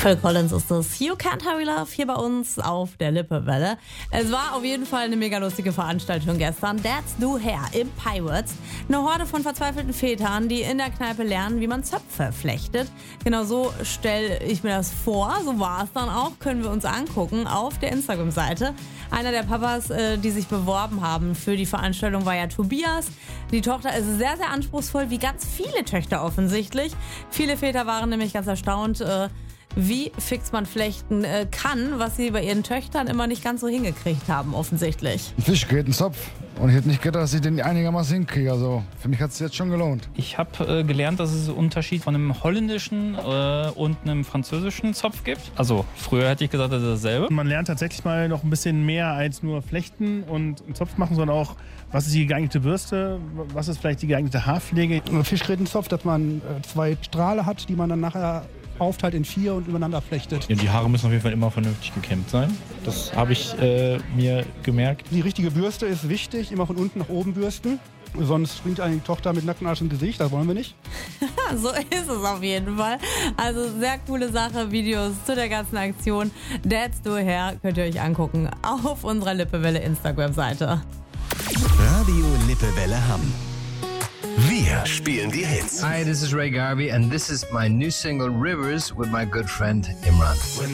Phil Collins ist das. You Can't Hurry Love hier bei uns auf der Lippewelle. Es war auf jeden Fall eine mega lustige Veranstaltung gestern. Dads Do Hair im Pirates. Eine Horde von verzweifelten Vätern, die in der Kneipe lernen, wie man Zöpfe flechtet. Genau so stelle ich mir das vor. So war es dann auch. Können wir uns angucken auf der Instagram-Seite. Einer der Papas, die sich beworben haben für die Veranstaltung, war ja Tobias. Die Tochter ist sehr, sehr anspruchsvoll, wie ganz viele Töchter offensichtlich. Viele Väter waren nämlich ganz erstaunt, wie fix man flechten kann, was sie bei ihren Töchtern immer nicht ganz so hingekriegt haben, offensichtlich. Ein Fisch geht, ein Zopf. Und ich hätte nicht gedacht, dass ich den einigermaßen hinkriege. Also für mich hat es jetzt schon gelohnt. Ich habe gelernt, dass es einen Unterschied von einem holländischen und einem französischen Zopf gibt. Also früher hätte ich gesagt, das ist dasselbe. Man lernt tatsächlich mal noch ein bisschen mehr als nur flechten und einen Zopf machen, sondern auch, was ist die geeignete Bürste, was ist vielleicht die geeignete Haarpflege. Fischgrätenzopf, dass man 2 Strahle hat, die man dann nachher aufteilt in 4 und übereinander flechtet. Ja, die Haare müssen auf jeden Fall immer vernünftig gekämmt sein. Das habe ich mir gemerkt. Die richtige Bürste ist wichtig, immer von unten nach oben bürsten. Sonst springt eine Tochter mit nacktem Arsch im Gesicht, das wollen wir nicht. So ist es auf jeden Fall. Also sehr coole Sache, Videos zu der ganzen Aktion. Dads Do Hair könnt ihr euch angucken auf unserer Lippewelle Instagram-Seite. Radio Lippewelle Hamm. Wir spielen die Hits. Hi, this is Ray Garvey and this is my new single Rivers with my good friend Imran.